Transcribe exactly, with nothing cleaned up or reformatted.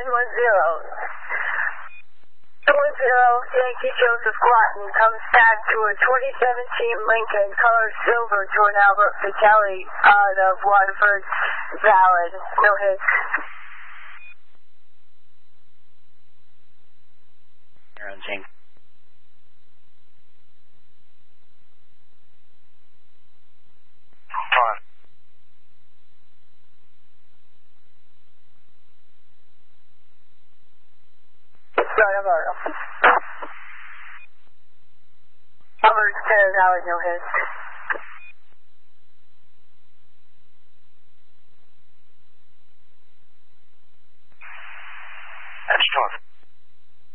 one zero. one zero, Yankee Joseph Groton comes back to a twenty seventeen Lincoln, color silver, Jordan Albert Vitelli out of Waterford, valid, no hits. Aaron Jing. Fine. Right, Albert. Albert, ten, valid, no hits.